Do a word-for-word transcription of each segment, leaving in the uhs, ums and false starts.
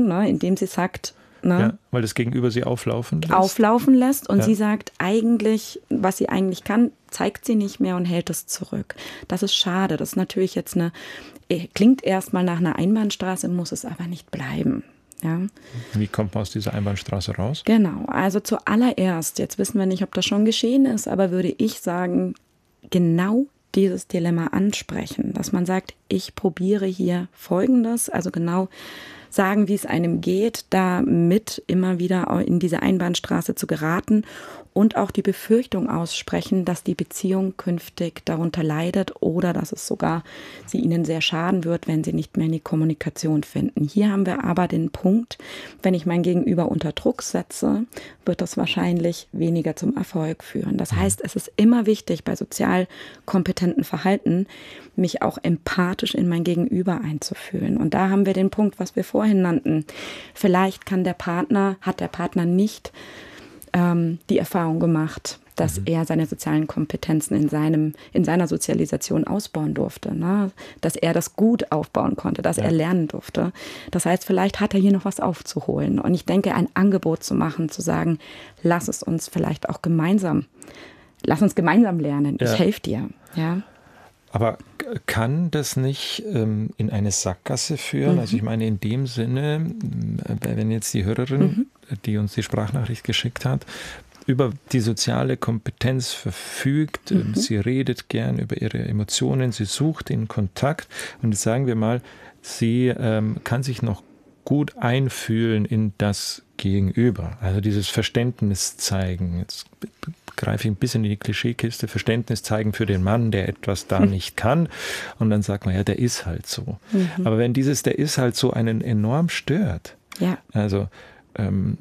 Beziehung, ne, indem sie sagt, ne, ja, weil das Gegenüber sie auflaufen lässt. Auflaufen lässt und ja. sie sagt eigentlich, was sie eigentlich kann, zeigt sie nicht mehr und hält es zurück. Das ist schade. Das ist natürlich jetzt eine, klingt erstmal nach einer Einbahnstraße, muss es aber nicht bleiben. Ja. Wie kommt man aus dieser Einbahnstraße raus? Genau, also zuallererst, jetzt wissen wir nicht, ob das schon geschehen ist, aber würde ich sagen, genau dieses Dilemma ansprechen, dass man sagt, ich probiere hier Folgendes, also genau sagen, wie es einem geht, damit immer wieder in diese Einbahnstraße zu geraten und auch die Befürchtung aussprechen, dass die Beziehung künftig darunter leidet oder dass es sogar sie ihnen sehr schaden wird, wenn sie nicht mehr in die Kommunikation finden. Hier haben wir aber den Punkt, wenn ich mein Gegenüber unter Druck setze, wird das wahrscheinlich weniger zum Erfolg führen. Das heißt, es ist immer wichtig, bei sozial kompetenten Verhalten mich auch empathisch in mein Gegenüber einzufühlen. Und da haben wir den Punkt, was wir vorhin nannten. Vielleicht kann der Partner, hat der Partner nicht ähm, die Erfahrung gemacht, dass mhm. er seine sozialen Kompetenzen in seinem, in seiner Sozialisation ausbauen durfte, ne? Dass er das gut aufbauen konnte, dass ja. er lernen durfte. Das heißt, vielleicht hat er hier noch was aufzuholen. Und ich denke, ein Angebot zu machen, zu sagen, lass es uns vielleicht auch gemeinsam, lass uns gemeinsam lernen, ja. ich helfe dir, ja. Aber kann das nicht ähm, in eine Sackgasse führen? Mhm. Also ich meine in dem Sinne, wenn jetzt die Hörerin, mhm. die uns die Sprachnachricht geschickt hat, über die soziale Kompetenz verfügt, mhm. sie redet gern über ihre Emotionen, sie sucht den Kontakt und jetzt sagen wir mal, sie ähm, kann sich noch gut einfühlen in das Gegenüber, also dieses Verständnis zeigen. Jetzt greife ich ein bisschen in die Klischeekiste, Verständnis zeigen für den Mann, der etwas da nicht kann. Und dann sagt man, ja, der ist halt so. Mhm. Aber wenn dieses, der ist halt so, einen enorm stört, ja. also ähm,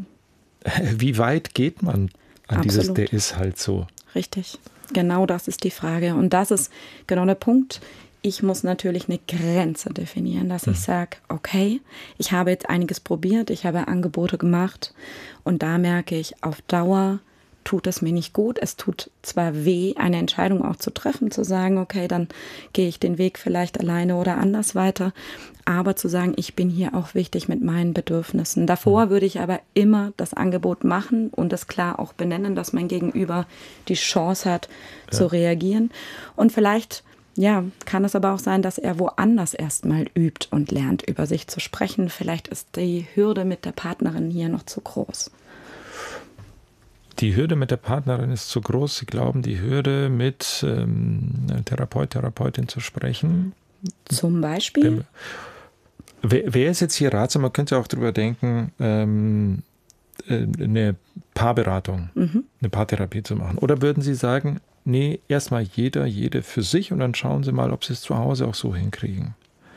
wie weit geht man an Absolut. Dieses, der ist halt so? Richtig, genau das ist die Frage. Und das ist genau der Punkt. Ich muss natürlich eine Grenze definieren, dass ich sage, okay, ich habe jetzt einiges probiert, ich habe Angebote gemacht und da merke ich, auf Dauer tut es mir nicht gut. Es tut zwar weh, eine Entscheidung auch zu treffen, zu sagen, okay, dann gehe ich den Weg vielleicht alleine oder anders weiter, aber zu sagen, ich bin hier auch wichtig mit meinen Bedürfnissen. Davor würde ich aber immer das Angebot machen und das klar auch benennen, dass mein Gegenüber die Chance hat, ja. zu reagieren. Und vielleicht ja, kann es aber auch sein, dass er woanders erstmal übt und lernt, über sich zu sprechen. Vielleicht ist die Hürde mit der Partnerin hier noch zu groß. Die Hürde mit der Partnerin ist zu groß. Sie glauben, die Hürde mit ähm, Therapeut, Therapeutin zu sprechen? Zum Beispiel? Wer, wer ist jetzt hier ratsam? Man könnte auch darüber denken, ähm, eine Paarberatung, mhm. eine Paartherapie zu machen. Oder würden Sie sagen, nee, erstmal jeder, jede für sich und dann schauen Sie mal, ob Sie es zu Hause auch so hinkriegen.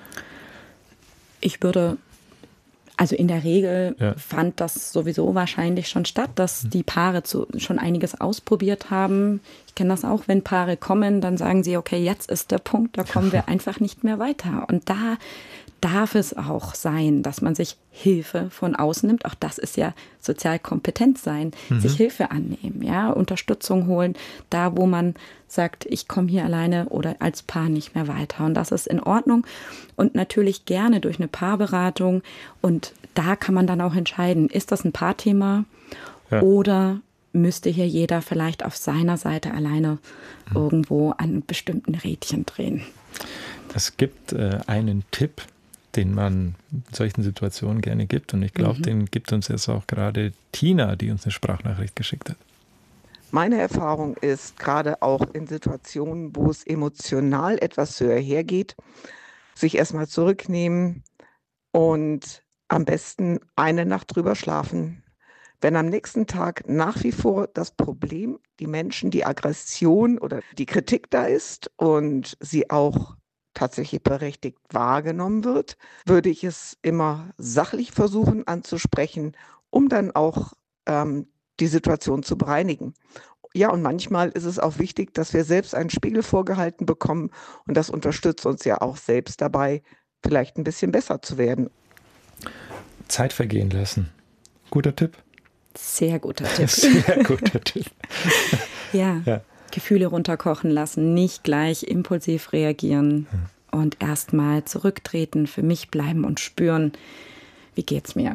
Ich würde, also in der Regel ja. fand das sowieso wahrscheinlich schon statt, dass die Paare zu, schon einiges ausprobiert haben. Ich kenne das auch, wenn Paare kommen, dann sagen sie, okay, jetzt ist der Punkt, da kommen wir einfach nicht mehr weiter. Und da darf es auch sein, dass man sich Hilfe von außen nimmt. Auch das ist ja sozial kompetent sein, mhm. sich Hilfe annehmen, ja, Unterstützung holen, da wo man sagt, ich komme hier alleine oder als Paar nicht mehr weiter. Und das ist in Ordnung und natürlich gerne durch eine Paarberatung. Und da kann man dann auch entscheiden, ist das ein Paarthema ja. oder müsste hier jeder vielleicht auf seiner Seite alleine mhm. irgendwo an bestimmten Rädchen drehen. Es gibt äh, einen Tipp, den man in solchen Situationen gerne gibt. Und ich glaube, mhm. den gibt uns jetzt auch gerade Tina, die uns eine Sprachnachricht geschickt hat. Meine Erfahrung ist, gerade auch in Situationen, wo es emotional etwas höher hergeht, sich erstmal zurücknehmen und am besten eine Nacht drüber schlafen. Wenn am nächsten Tag nach wie vor das Problem, die Menschen, die Aggression oder die Kritik da ist und sie auch tatsächlich berechtigt wahrgenommen wird, würde ich es immer sachlich versuchen anzusprechen, um dann auch ähm, die Situation zu bereinigen. Ja, und manchmal ist es auch wichtig, dass wir selbst einen Spiegel vorgehalten bekommen und das unterstützt uns ja auch selbst dabei, vielleicht ein bisschen besser zu werden. Zeit vergehen lassen. Guter Tipp. Sehr guter Tipp. Sehr guter Tipp. ja. ja. Gefühle runterkochen lassen, nicht gleich impulsiv reagieren hm. und erstmal zurücktreten, für mich bleiben und spüren, wie geht's mir?